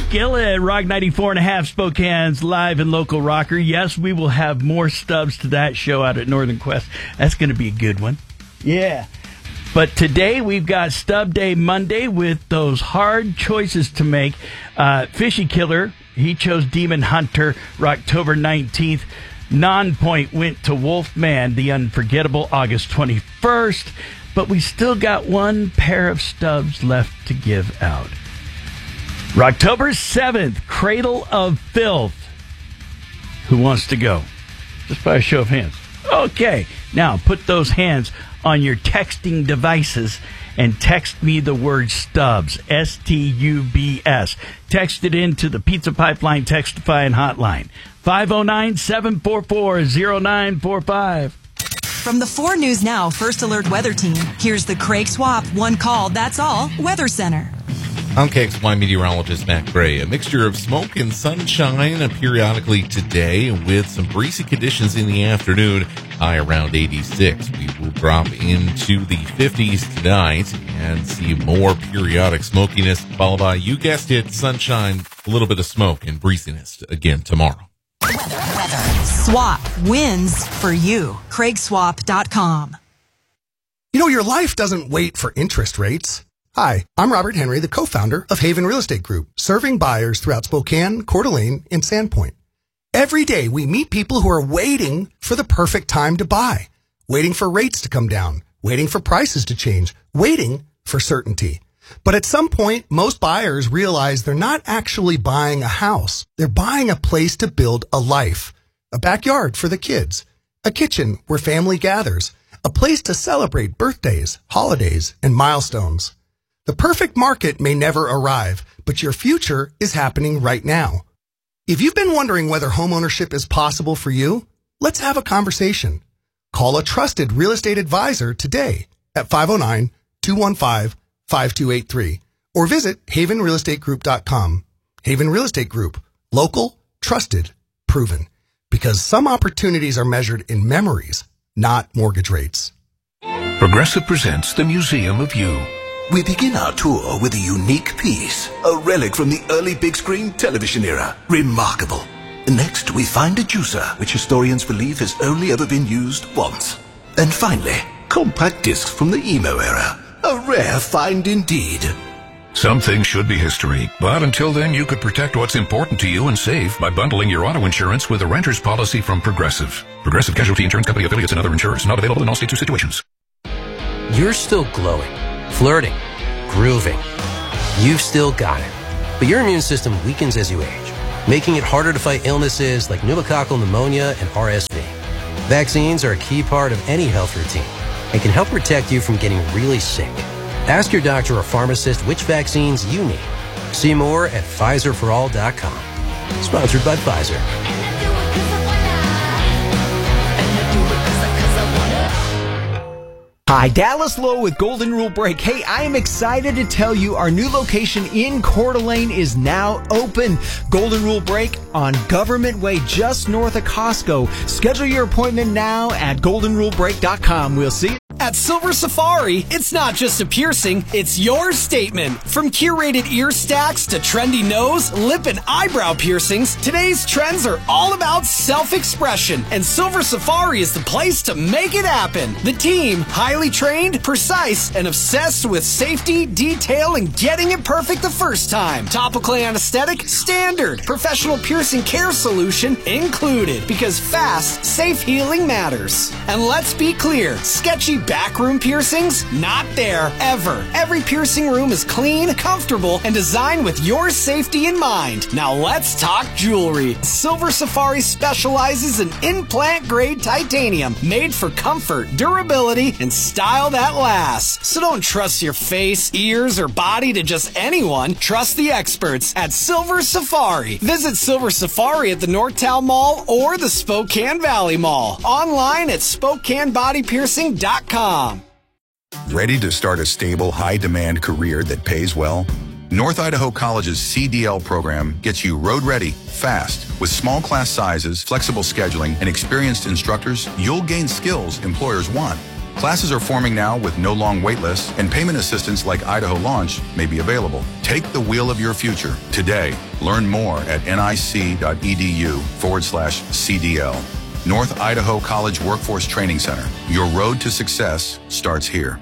Skillet, Rock 94.5, Spokane's live and local rocker. Yes, we will have more stubs to that show out at Northern Quest. That's going to be a good one. Yeah. But today we've got Stub Day Monday with those hard choices to make. Fishy Killer, he chose Demon Hunter, October 19th. Non-point went to Wolfman, the unforgettable, August 21st. But we still got one pair of stubs left to give out. October 7th, Cradle of Filth. Who wants to go? Just by a show of hands. Okay, now put those hands on your texting devices and text me the word stubs, S-T-U-B-S. Text it into the Pizza Pipeline Textify and Hotline, 509-744-0945. From the 4 News Now First Alert Weather Team, here's the Craig Swap One Call, That's All Weather Center. I'm KXY meteorologist Matt Gray. A mixture of smoke and sunshine periodically today with some breezy conditions in the afternoon, high around 86. We will drop into the 50s tonight and see more periodic smokiness, followed by, you guessed it, sunshine, a little bit of smoke and breeziness again tomorrow. Weather. Swap wins for you. CraigSwap.com. You know, your life doesn't wait for interest rates. Hi, I'm Robert Henry, the co-founder of Haven Real Estate Group, serving buyers throughout Spokane, Coeur d'Alene, and Sandpoint. Every day, we meet people who are waiting for the perfect time to buy, waiting for rates to come down, waiting for prices to change, waiting for certainty. But at some point, most buyers realize they're not actually buying a house. They're buying a place to build a life, a backyard for the kids, a kitchen where family gathers, a place to celebrate birthdays, holidays, and milestones. The perfect market may never arrive, but your future is happening right now. If you've been wondering whether homeownership is possible for you, let's have a conversation. Call a trusted real estate advisor today at 509-215-5283 or visit havenrealestategroup.com. Haven Real Estate Group. Local, trusted, proven. Because some opportunities are measured in memories, not mortgage rates. Progressive presents the Museum of You. We begin our tour with a unique piece, a relic from the early big screen television era. Remarkable. Next, we find a juicer, which historians believe has only ever been used once. And finally, compact discs from the emo era. A rare find indeed. Some things should be history, but until then you could protect what's important to you and save by bundling your auto insurance with a renter's policy from Progressive. Progressive Casualty Insurance Company affiliates and other insurers. Not available in all states or situations. You're still glowing, flirting, grooving. You've still got it. But your immune system weakens as you age, making it harder to fight illnesses like pneumococcal pneumonia and RSV. Vaccines are a key part of any health routine and can help protect you from getting really sick. Ask your doctor or pharmacist which vaccines you need. See more at PfizerForAll.com. Sponsored by Pfizer. Hi, Dallas Lowe with Golden Rule Break. Hey, I am excited to tell you our new location in Coeur d'Alene is now open. Golden Rule Break on Government Way, just north of Costco. Schedule your appointment now at goldenrulebreak.com. We'll see you. At Silver Safari, it's not just a piercing, it's your statement. From curated ear stacks to trendy nose, lip, and eyebrow piercings, today's trends are all about self-expression, and Silver Safari is the place to make it happen. The team, highly trained, precise, and obsessed with safety, detail, and getting it perfect the first time. Topical anesthetic, standard. Professional piercing care solution included, because fast, safe healing matters. And let's be clear, sketchy backroom piercings? Not there, ever. Every piercing room is clean, comfortable, and designed with your safety in mind. Now let's talk jewelry. Silver Safari specializes in implant-grade titanium, made for comfort, durability, and style that lasts. So don't trust your face, ears, or body to just anyone. Trust the experts at Silver Safari. Visit Silver Safari at the Northtown Mall or the Spokane Valley Mall. Online at SpokaneBodyPiercing.com. Ready to start a stable, high-demand career that pays well? North Idaho College's CDL program gets you road-ready, fast. With small class sizes, flexible scheduling, and experienced instructors, you'll gain skills employers want. Classes are forming now with no long wait lists, and payment assistance like Idaho Launch may be available. Take the wheel of your future today. Learn more at nic.edu/CDL. North Idaho College Workforce Training Center. Your road to success starts here.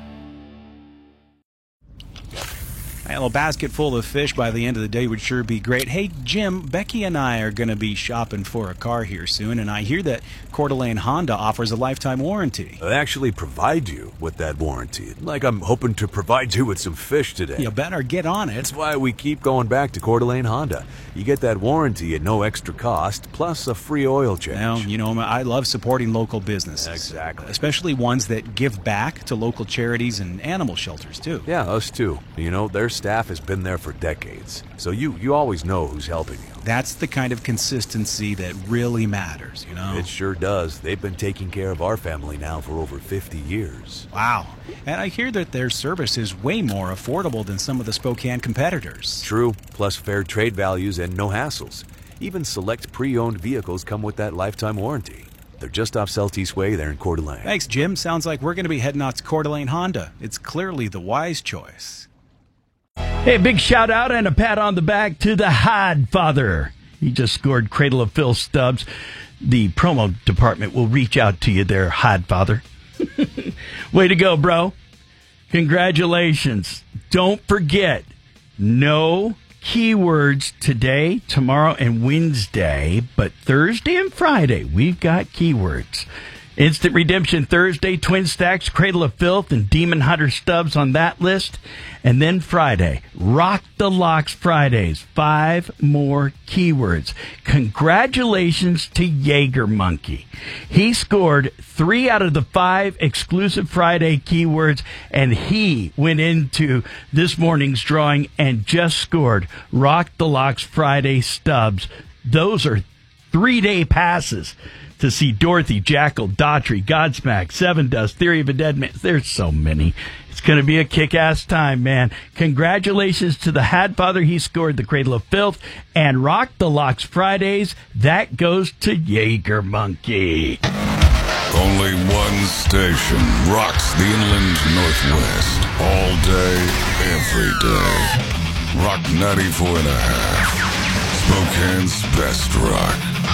A little basket full of fish by the end of the day would sure be great. Hey, Jim, Becky and I are going to be shopping for a car here soon, and I hear that Coeur d'Alene Honda offers a lifetime warranty. They actually provide you with that warranty. Like I'm hoping to provide you with some fish today. You better get on it. That's why we keep going back to Coeur d'Alene Honda. You get that warranty at no extra cost, plus a free oil change. Well, you know, I love supporting local businesses. Exactly. Especially ones that give back to local charities and animal shelters, too. Yeah, us too. You know, their staff has been there for decades, so you always know who's helping you. That's the kind of consistency that really matters, you know? It sure does. They've been taking care of our family now for over 50 years. Wow. And I hear that their service is way more affordable than some of the Spokane competitors. True, plus fair trade values and no hassles. Even select pre-owned vehicles come with that lifetime warranty. They're just off Celtice Way there in Coeur d'Alene. Thanks, Jim. Sounds like we're going to be heading out to Coeur d'Alene Honda. It's clearly the wise choice. Hey, big shout out and a pat on the back to the Hodfather. He just scored Cradle of Filth stubs. The promo department will reach out to you there, Hodfather. Way to go, bro. Congratulations. Don't forget, no keywords today, tomorrow, and Wednesday, but Thursday and Friday, we've got keywords. Instant Redemption Thursday, Twin Stacks, Cradle of Filth, and Demon Hunter stubs on that list. And then Friday, Rock the Locks Fridays, 5 more keywords. Congratulations to Jaeger Monkey. He scored 3 out of the 5 exclusive Friday keywords, and he went into this morning's drawing and just scored Rock the Locks Friday stubs. Those are 3-day passes to see Dorothy, Jackal, Daughtry, Godsmack, Seven Dust, Theory of a Dead Man. There's so many. It's going to be a kick-ass time, man. Congratulations to the Hadfather. He scored the Cradle of Filth and Rock the Locks Fridays. That goes to Jaeger Monkey. Only one station rocks the inland Northwest. All day, every day. Rock 94.5. Spokane's best rock.